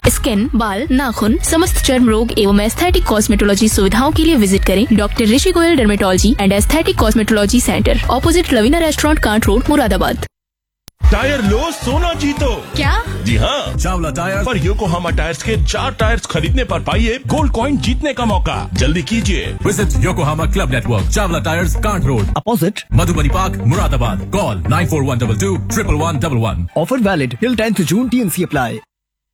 Skin, बाल, नाखून, समस्त चर्म रोग एवं एस्थेटिक कॉस्मेटोलॉजी सुविधाओं के लिए विजिट करें doctor Rishi Goyal dermatology and aesthetic cosmetology centre, opposite Lavina restaurant, can't road, Moradabad. Tyre लो, सोना जीतो। क्या? जी हाँ, चावला टायर पर योकोहामा टायर्स के 4 टायर्स खरीदने पर पाइए गोल्ड कॉइन जीतने का मौका। जल्दी कीजिए। Visit Yokohama club network, Chawla tyres, can't road, opposite Madhubani park, Moradabad. Call 9412211111। Offer valid till 10th June, TNC apply.